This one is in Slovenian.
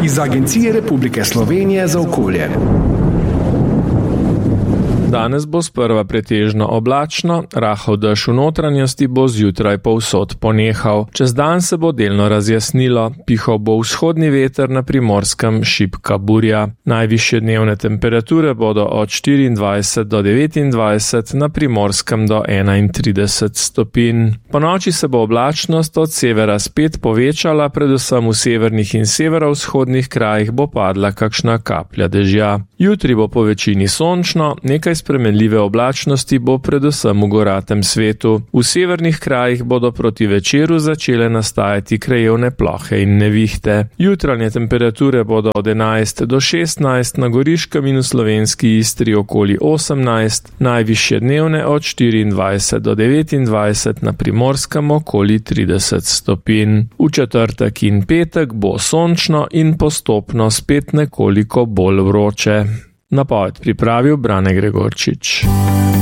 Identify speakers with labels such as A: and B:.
A: iz Agencije Republike Slovenije za okolje.
B: Danes bo sprva pretežno oblačno, rahel dež v notranjosti bo zjutraj povsod ponehal. Čez dan se bo delno razjasnilo, pihal bo vzhodni veter, na Primorskem šibka burja. Najvišje dnevne temperature bodo od 24 do 29, na Primorskem do 31 stopinj. Ponoči se bo oblačnost od severa spet povečala, predvsem v severnih in severovzhodnih krajih bo padla kakšna kaplja dežja. Jutri bo po večini sončno, nekaj spremenljive oblačnosti bo predvsem v goratem svetu. V severnih krajih bodo proti večeru začele nastajati krajevne plohe in nevihte. Jutranje temperature bodo od 11 do 16, na Goriškem in v slovenski Istri okoli 18, najvišje dnevne od 24 do 29, na Primorskem okoli 30 stopinj. V četrtek in petek bo sončno in postopno spet nekoliko bolj vroče. Napoved pripravil Brane Gregorčič.